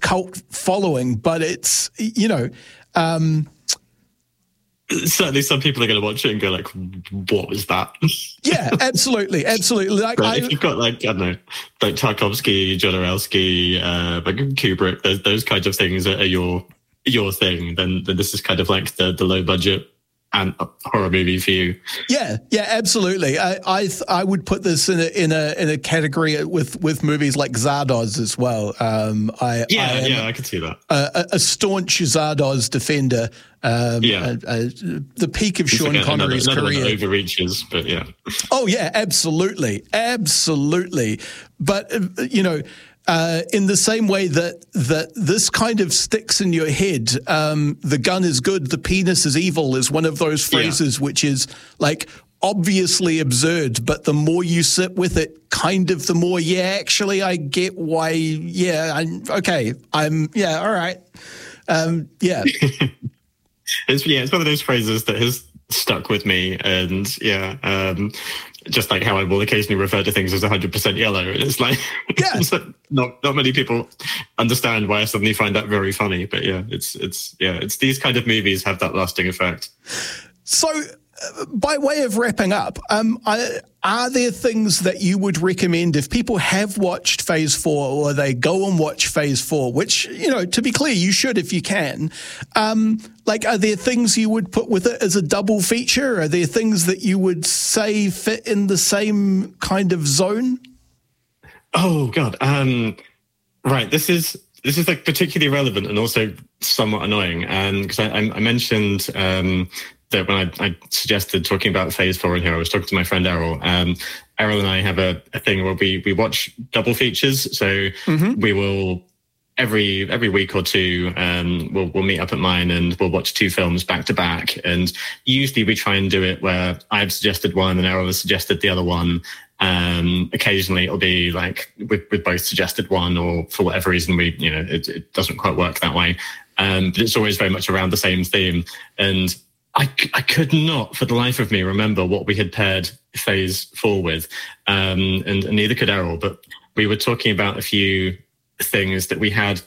cult following, but it's, certainly some people are going to watch it and go like, what was that? Yeah, absolutely. Like, if you've got like, I don't know, like Tarkovsky, Jodorowsky, like Kubrick, those kinds of things are your thing, then this is kind of like the low budget and horror movie for you. Yeah, absolutely. I would put this in a category with movies like Zardoz as well. I can see that. A staunch Zardoz defender. The peak of Sean Connery's career. Overreaches, but yeah. Oh yeah, absolutely. But in the same way that this kind of sticks in your head, the gun is good, the penis is evil is one of those phrases which is like obviously absurd, but the more you sit with it, kind of the more, actually I get why, all right. It's one of those phrases that has stuck with me, and just like how I will occasionally refer to things as 100% yellow. It's like, it's like not many people understand why I suddenly find that very funny. But it's these kind of movies have that lasting effect. So, by way of wrapping up, are there things that you would recommend if people have watched Phase 4 or they go and watch Phase 4, which, to be clear, you should if you can. Are there things you would put with it as a double feature? Are there things that you would say fit in the same kind of zone? Oh, God. Right. This is like particularly relevant and also somewhat annoying. Because I mentioned that when I suggested talking about Phase 4 in here, I was talking to my friend Errol. Errol and I have a thing where we watch double features. So we will every week or two, we'll meet up at mine and we'll watch two films back to back. And usually we try and do it where I've suggested one and Errol has suggested the other one. Occasionally it'll be like we've both suggested one, or for whatever reason it doesn't quite work that way. But it's always very much around the same theme. And I could not, for the life of me, remember what we had paired Phase 4 with, and neither could Errol. But we were talking about a few things that we had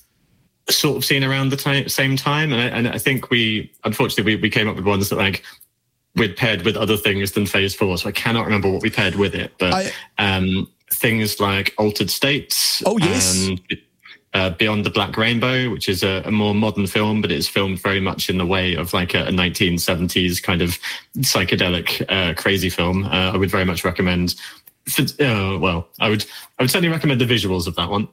sort of seen around the same time, and I think we came up with ones that like we'd paired with other things than Phase 4. So I cannot remember what we paired with it, but things like Altered States. Oh yes. Beyond the Black Rainbow, which is a more modern film, but it's filmed very much in the way of like a 1970s kind of psychedelic, crazy film. I would very much recommend. I would certainly recommend the visuals of that one.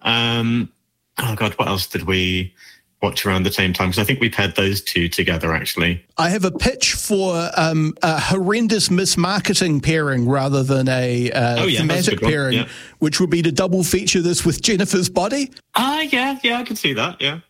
Oh God, what else did we watch around the same time? Because I think we paired those two together, actually. I have a pitch for a horrendous mismarketing pairing rather than a thematic pairing, which would be to double feature this with Jennifer's Body. Yeah, I can see that, yeah.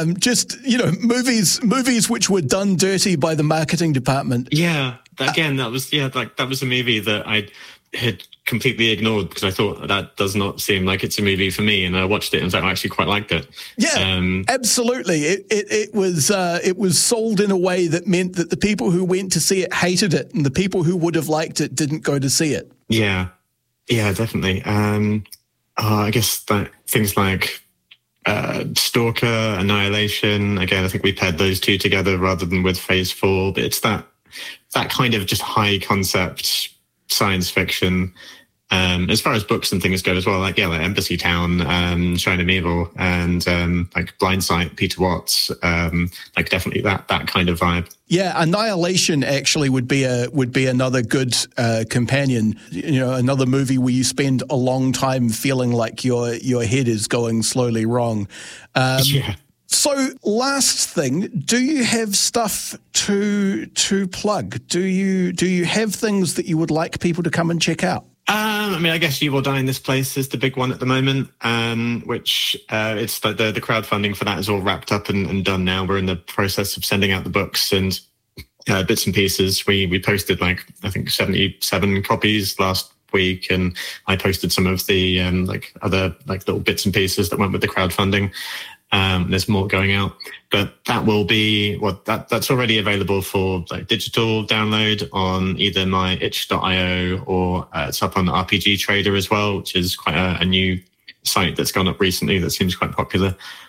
Movies which were done dirty by the marketing department. Yeah, that was a movie that I had completely ignored because I thought that does not seem like it's a movie for me, and I watched it and I actually quite liked it. Yeah, absolutely. It was sold in a way that meant that the people who went to see it hated it, and the people who would have liked it didn't go to see it. Yeah, definitely. I guess that things like Stalker, Annihilation. Again, I think we paired those two together rather than with Phase 4. But it's that kind of just high concept science fiction. As far as books and things go as well, like Embassy Town, Shining Evil, and like Blind Sight, Peter Watts, like definitely that kind of vibe. Yeah, Annihilation actually would be another good companion. Another movie where you spend a long time feeling like your head is going slowly wrong. So, last thing, do you have stuff to plug? Do you have things that you would like people to come and check out? I guess You Will Die in This Place is the big one at the moment, which it's the crowdfunding for that is all wrapped up and done now. We're in the process of sending out the books and bits and pieces. We posted I think 77 copies last week, and I posted some of the other little bits and pieces that went with the crowdfunding. There's more going out, but that will be that's already available for digital download on either my itch.io or it's up on RPG Trader as well, which is quite a new site that's gone up recently that seems quite popular.